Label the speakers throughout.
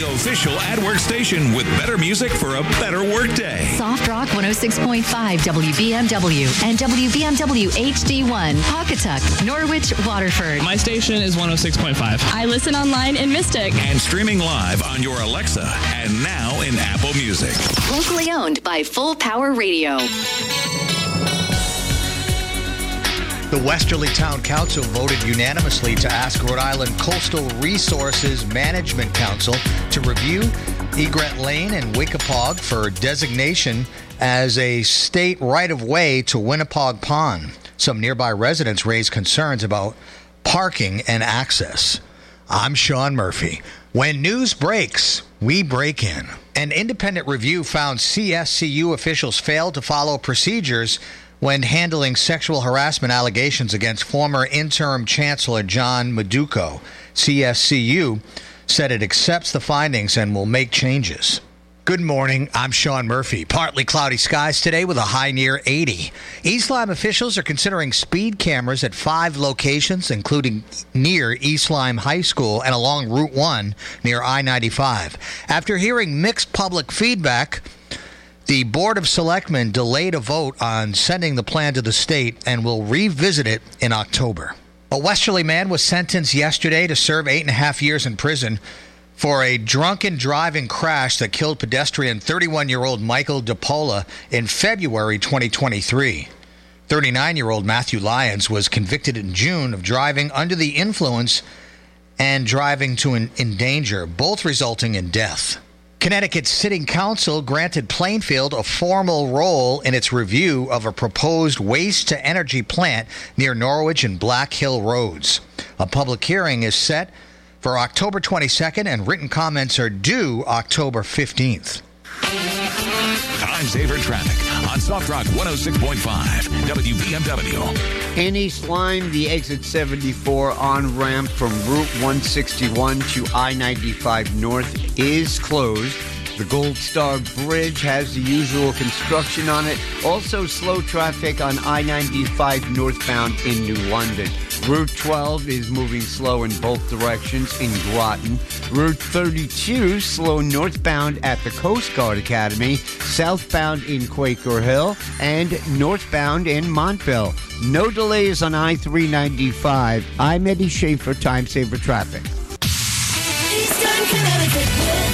Speaker 1: official at-work station with better music for a better workday.
Speaker 2: Soft Rock 106.5 WBMW and WBMW HD1, Pawcatuck, Norwich, Waterford.
Speaker 3: My station is 106.5.
Speaker 4: I listen online in Mystic.
Speaker 1: And streaming live on your Alexa and now in Apple Music.
Speaker 2: Locally owned by Full Power Radio.
Speaker 5: The Westerly Town Council voted unanimously to ask Rhode Island Coastal Resources Management Council to review Egret Lane and Wickapog for designation as a state right-of-way to Winnipeg Pond. Some nearby residents raised concerns about parking and access. I'm Sean Murphy. When news breaks, we break in. An independent review found CSCU officials failed to follow procedures when handling sexual harassment allegations against former interim chancellor John Maduco. CSCU said it accepts the findings and will make changes. Good morning, I'm Sean Murphy. Partly cloudy skies today with a high near 80. East Lyme officials are considering speed cameras at 5 locations, including near East Lyme High School and along Route 1 near I-95. After hearing mixed public feedback, the Board of Selectmen delayed a vote on sending the plan to the state and will revisit it in October. A Westerly man was sentenced yesterday to serve 8.5 years in prison for a drunken driving crash that killed pedestrian 31-year-old Michael DePola in February 2023. 39-year-old Matthew Lyons was convicted in June of driving under the influence and driving to endanger, both resulting in death. Connecticut City Council granted Plainfield a formal role in its review of a proposed waste-to-energy plant near Norwich and Black Hill Roads. A public hearing is set for October 22nd, and written comments are due October 15th.
Speaker 1: Time saver traffic on Soft Rock 106.5 WBMW.
Speaker 6: In East Lyme, the exit 74 on-ramp from Route 161 to I-95 North is closed. The Gold Star Bridge has the usual construction on it. Also slow traffic on I-95 northbound in New London. Route 12 is moving slow in both directions in Groton. Route 32 slow northbound at the Coast Guard Academy, southbound in Quaker Hill, and northbound in Montville. No delays on I-395. I'm Eddie Schaefer, Time Saver Traffic.
Speaker 7: Eastern Connecticut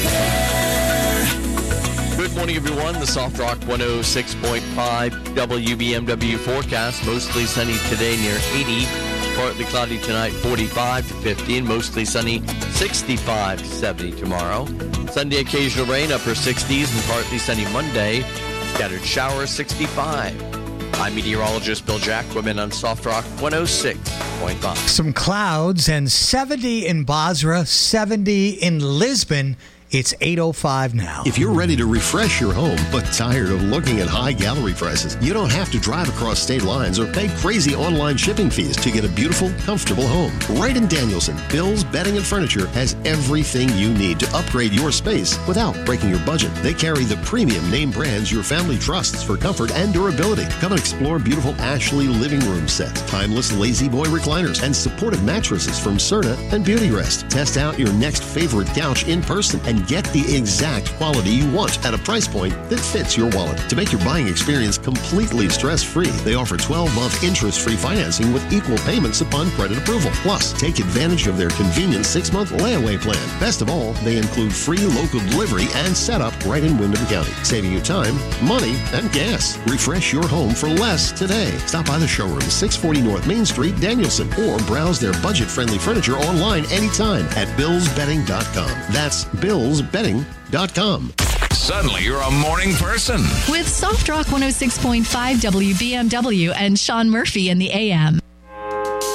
Speaker 7: weather.
Speaker 8: Good morning, everyone. The Soft Rock 106.5 WBMW forecast. Mostly sunny today near 80. Partly cloudy tonight, 45 to 50, and mostly sunny, 65 to 70 tomorrow. Sunday, occasional rain, upper 60s, and partly sunny Monday. Scattered showers, 65. I'm meteorologist Bill Jacquemin on Soft Rock 106.5.
Speaker 5: Some clouds and 70 in Basra, 70 in Lisbon. It's 8:05 now.
Speaker 9: If you're ready to refresh your home but tired of looking at high gallery prices, you don't have to drive across state lines or pay crazy online shipping fees to get a beautiful, comfortable home. Right in Danielson, Bill's Bedding and Furniture has everything you need to upgrade your space without breaking your budget. They carry the premium name brands your family trusts for comfort and durability. Come and explore beautiful Ashley living room sets, timeless Lazy Boy recliners, and supportive mattresses from Serta and Beauty Rest. Test out your next favorite couch in person and get the exact quality you want at a price point that fits your wallet. To make your buying experience completely stress-free, they offer 12-month interest-free financing with equal payments upon credit approval. Plus, take advantage of their convenient 6-month layaway plan. Best of all, they include free local delivery and setup right in Windham County, saving you time, money, and gas. Refresh your home for less today. Stop by the showroom, 640 North Main Street, Danielson, or browse their budget-friendly furniture online anytime at billsbedding.com. That's billsbedding.com.
Speaker 1: Suddenly, you're a morning person.
Speaker 2: With Soft Rock 106.5 WBMW and Sean Murphy in the AM.